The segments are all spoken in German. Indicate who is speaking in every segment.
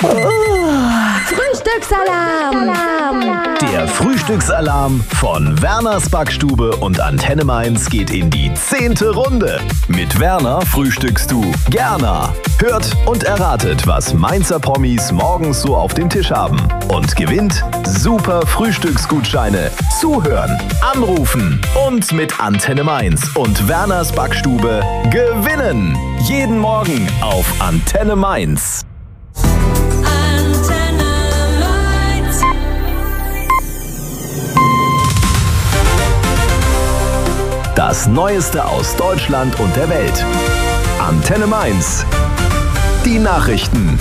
Speaker 1: Frühstücksalarm!
Speaker 2: Der Frühstücksalarm von Werners Backstube und Antenne Mainz geht in die 10. Runde. Mit Werner frühstückst du gerne. Hört und erratet, was Mainzer Promis morgens so auf dem Tisch haben. Und gewinnt super Frühstücksgutscheine. Zuhören, anrufen und mit Antenne Mainz und Werners Backstube gewinnen. Jeden Morgen auf Antenne Mainz. Das Neueste aus Deutschland und der Welt. Antenne Mainz. Die Nachrichten.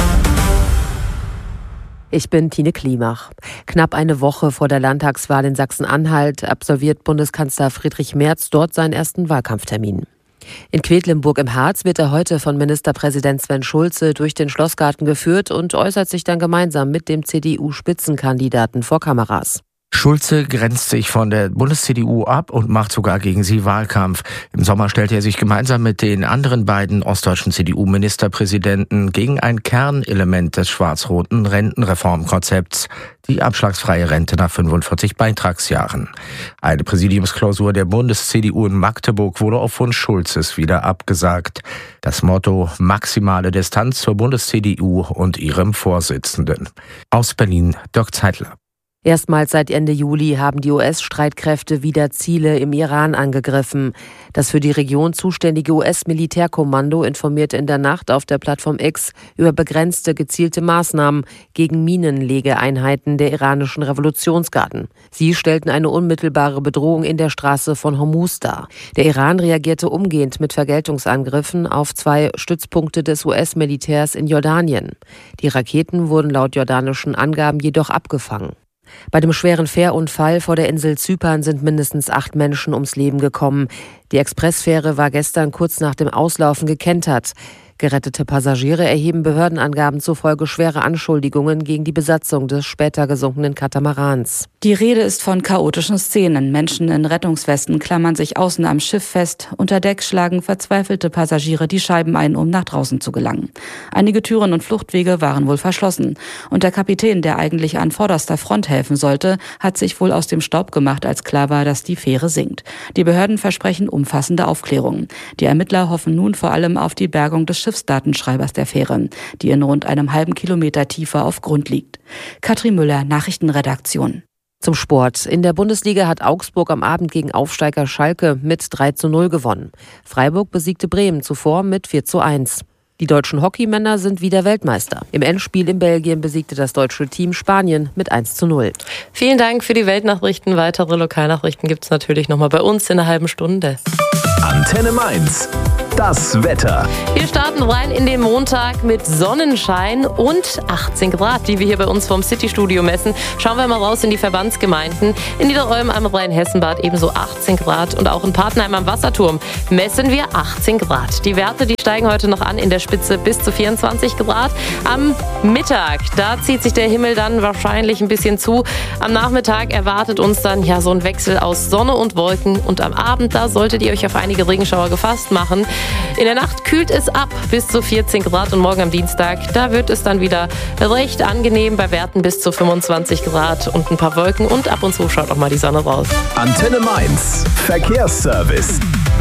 Speaker 3: Ich bin Tine Klimach. Knapp eine Woche vor der Landtagswahl in Sachsen-Anhalt absolviert Bundeskanzler Friedrich Merz dort seinen ersten Wahlkampftermin. In Quedlinburg im Harz wird er heute von Ministerpräsident Sven Schulze durch den Schlossgarten geführt und äußert sich dann gemeinsam mit dem CDU-Spitzenkandidaten vor Kameras.
Speaker 4: Schulze grenzt sich von der Bundes-CDU ab und macht sogar gegen sie Wahlkampf. Im Sommer stellte er sich gemeinsam mit den anderen beiden ostdeutschen CDU-Ministerpräsidenten gegen ein Kernelement des schwarz-roten Rentenreformkonzepts, die abschlagsfreie Rente nach 45 Beitragsjahren. Eine Präsidiumsklausur der Bundes-CDU in Magdeburg wurde auf Wunsch Schulzes wieder abgesagt. Das Motto: maximale Distanz zur Bundes-CDU und ihrem Vorsitzenden. Aus Berlin, Dirk Zeitler.
Speaker 3: Erstmals seit Ende Juli haben die US-Streitkräfte wieder Ziele im Iran angegriffen. Das für die Region zuständige US-Militärkommando informierte in der Nacht auf der Plattform X über begrenzte, gezielte Maßnahmen gegen Minenlegeeinheiten der iranischen Revolutionsgarden. Sie stellten eine unmittelbare Bedrohung in der Straße von Hormuz dar. Der Iran reagierte umgehend mit Vergeltungsangriffen auf 2 Stützpunkte des US-Militärs in Jordanien. Die Raketen wurden laut jordanischen Angaben jedoch abgefangen. Bei dem schweren Fährunfall vor der Insel Zypern sind mindestens 8 Menschen ums Leben gekommen. Die Expressfähre war gestern kurz nach dem Auslaufen gekentert. Gerettete Passagiere erheben Behördenangaben zufolge schwere Anschuldigungen gegen die Besatzung des später gesunkenen Katamarans.
Speaker 5: Die Rede ist von chaotischen Szenen. Menschen in Rettungswesten klammern sich außen am Schiff fest. Unter Deck schlagen verzweifelte Passagiere die Scheiben ein, um nach draußen zu gelangen. Einige Türen und Fluchtwege waren wohl verschlossen. Und der Kapitän, der eigentlich an vorderster Front helfen sollte, hat sich wohl aus dem Staub gemacht, als klar war, dass die Fähre sinkt. Die Behörden versprechen umfassende Aufklärung. Die Ermittler hoffen nun vor allem auf die Bergung des Schiffsdatenschreibers der Fähre, die in rund einem halben Kilometer Tiefe auf Grund liegt. Katrin Müller, Nachrichtenredaktion.
Speaker 3: Zum Sport. In der Bundesliga hat Augsburg am Abend gegen Aufsteiger Schalke mit 3:0 gewonnen. Freiburg besiegte Bremen zuvor mit 4:1. Die deutschen Hockeymänner sind wieder Weltmeister. Im Endspiel in Belgien besiegte das deutsche Team Spanien mit 1:0.
Speaker 6: Vielen Dank für die Weltnachrichten. Weitere Lokalnachrichten gibt es natürlich nochmal bei uns in einer halben Stunde.
Speaker 2: Antenne Mainz. Das Wetter.
Speaker 6: Wir starten rein in den Montag mit Sonnenschein und 18 Grad, die wir hier bei uns vom City-Studio messen. Schauen wir mal raus in die Verbandsgemeinden. In Niederolm am Rhein-Hessen-Bad ebenso 18 Grad und auch in Partenheim am Wasserturm messen wir 18 Grad. Die Werte, die steigen heute noch an, in der Spitze bis zu 24 Grad. Am Mittag, da zieht sich der Himmel dann wahrscheinlich ein bisschen zu. Am Nachmittag erwartet uns dann so ein Wechsel aus Sonne und Wolken und am Abend, da solltet ihr euch auf einige Regenschauer gefasst machen. In der Nacht kühlt es ab bis zu 14 Grad und morgen am Dienstag, da wird es dann wieder recht angenehm bei Werten bis zu 25 Grad und ein paar Wolken und ab und zu schaut auch mal die Sonne raus.
Speaker 2: Antenne Mainz. Verkehrsservice.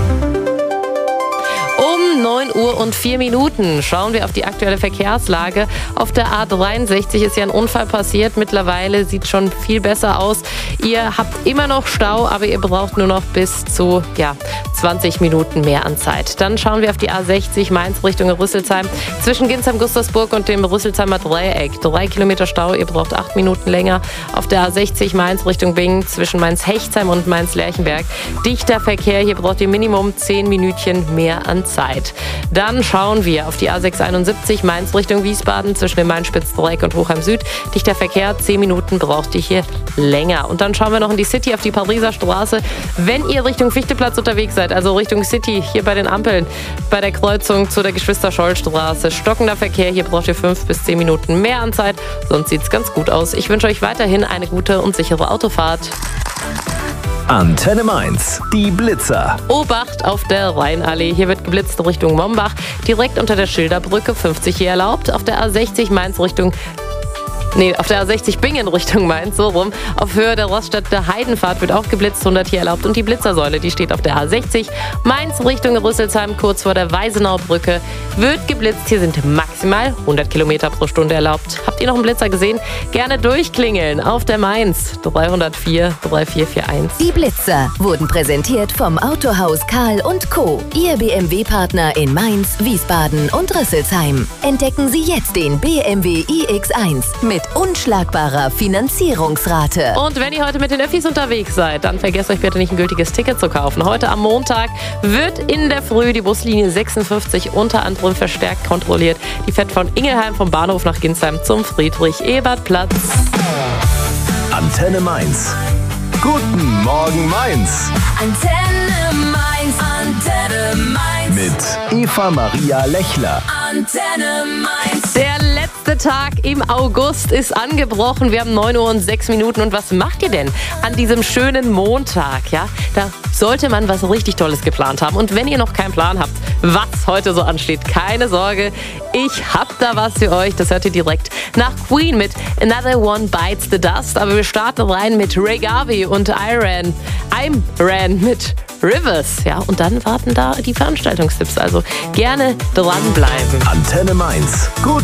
Speaker 6: Um 9:04 Uhr schauen wir auf die aktuelle Verkehrslage. Auf der A63 ist ja ein Unfall passiert. Mittlerweile sieht schon viel besser aus. Ihr habt immer noch Stau, aber ihr braucht nur noch bis zu 20 Minuten mehr an Zeit. Dann schauen wir auf die A60 Mainz Richtung Rüsselsheim. Zwischen Ginsheim-Gustersburg und dem Rüsselsheimer Dreieck. 3 Kilometer Stau, ihr braucht 8 Minuten länger. Auf der A60 Mainz Richtung Bingen zwischen Mainz-Hechtsheim und Mainz-Lerchenberg. Dichter Verkehr, hier braucht ihr Minimum 10 Minütchen mehr an Zeit. Dann schauen wir auf die A671 Mainz Richtung Wiesbaden zwischen dem Main-Spitz-Dreieck und Hochheim Süd. Dichter Verkehr, 10 Minuten braucht ihr hier länger. Und dann schauen wir noch in die City auf die Pariser Straße. Wenn ihr Richtung Fichteplatz unterwegs seid, also Richtung City, hier bei den Ampeln, bei der Kreuzung zu der Geschwister-Scholl-Straße, stockender Verkehr, hier braucht ihr 5 bis 10 Minuten mehr an Zeit, sonst sieht es ganz gut aus. Ich wünsche euch weiterhin eine gute und sichere Autofahrt.
Speaker 2: Antenne Mainz, die Blitzer.
Speaker 6: Obacht auf der Rheinallee. Hier wird geblitzt Richtung Mombach. Direkt unter der Schilderbrücke 50 hier erlaubt. Auf der A60 Mainz auf der A60 Bingen Richtung Mainz, so rum. Auf Höhe der Raststätte Heidenfahrt wird auch geblitzt, 100 hier erlaubt. Und die Blitzersäule, die steht auf der A60 Mainz Richtung Rüsselsheim, kurz vor der Weisenaubrücke, wird geblitzt. Hier sind maximal 100 Kilometer pro Stunde erlaubt. Habt ihr noch einen Blitzer gesehen? Gerne durchklingeln auf der Mainz 304 3441.
Speaker 1: Die Blitzer wurden präsentiert vom Autohaus Karl & Co. Ihr BMW-Partner in Mainz, Wiesbaden und Rüsselsheim. Entdecken Sie jetzt den BMW iX1 mit unschlagbarer Finanzierungsrate.
Speaker 6: Und wenn ihr heute mit den Öffis unterwegs seid, dann vergesst euch bitte nicht, ein gültiges Ticket zu kaufen. Heute am Montag wird in der Früh die Buslinie 56 unter anderem verstärkt kontrolliert. Die fährt von Ingelheim vom Bahnhof nach Ginsheim zum Friedrich-Ebert-Platz.
Speaker 2: Antenne Mainz. Guten Morgen Mainz.
Speaker 1: Antenne Mainz, Antenne Mainz.
Speaker 2: Mit Eva Maria Lechler.
Speaker 1: Antenne Mainz.
Speaker 6: Der letzte Tag im August ist angebrochen. Wir haben 9 Uhr und 6 Minuten. Und was macht ihr denn an diesem schönen Montag? Ja, da sollte man was richtig Tolles geplant haben. Und wenn ihr noch keinen Plan habt, was heute so ansteht, keine Sorge, ich hab da was für euch. Das hört ihr direkt nach Queen mit Another One Bites the Dust. Aber wir starten rein mit Ray Garvey und I'm Ran mit Rivers. Ja, und dann warten da die Veranstaltungstipps. Also gerne dranbleiben.
Speaker 2: Antenne Mainz. Gut.